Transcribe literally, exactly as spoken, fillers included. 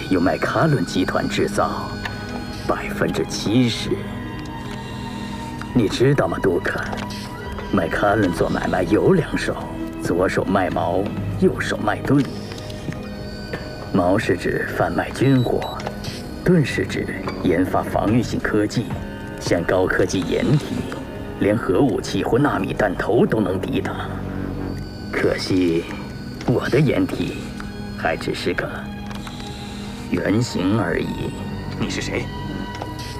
由麦卡伦集团制造，百分之七十。你知道吗，杜克？麦卡伦做买卖有两手，左手卖矛，右手卖盾。矛是指贩卖军火，盾是指研发防御性科技，像高科技掩体，连核武器或纳米弹头都能抵挡。可惜，我的掩体还只是个原型而已。 你是谁？